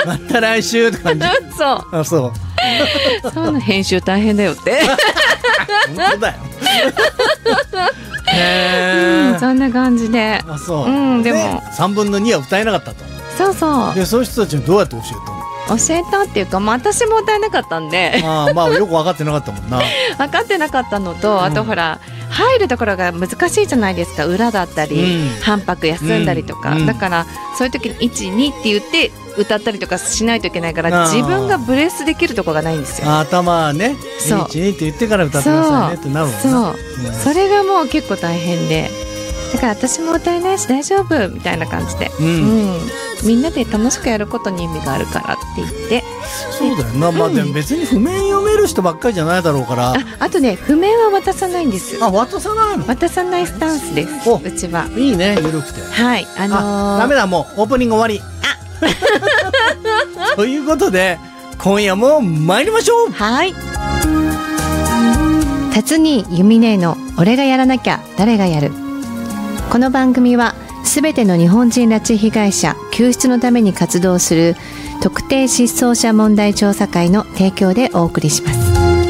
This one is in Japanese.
また来週って感じ。 そうそうそうの編集大変だよって本当だよそんな感じで。 そう、 でも 3分の2は歌えなかったと。 そうそうでそういう人たちにどうやって教えたの？ 教えたっていうか、私も歌えなかったんでまあよく分かってなかったもんな分かってなかったのと、あとほら入るところが難しいじゃないですか。裏だったり、半拍休んだりとか、だからそういう時に1、2って言って歌ったりとかしないといけないから、自分がブレスできるところがないんですよ。 頭ね、1、2って言ってから歌ってくださいねってなるもんな。 そう、それがもう結構大変で、だから私も歌えないし大丈夫みたいな感じで、みんなで楽しくやることに意味があるからって言って。 そうだよな、でも別に譜面読める人ばっかりじゃないだろうから。 あとね、譜面は渡さないんです。 渡さないの？ 渡さないスタンスです、うちは。 いいね、緩くて。 はい、 ダメだ、もうオープニング終わり。ということで今夜も参りましょう。 はい。辰巳ゆみねえの俺がやらなきゃ誰がやる。この番組はすべての日本人拉致被害者救出のために活動する特定失踪者問題調査会の提供でお送りします。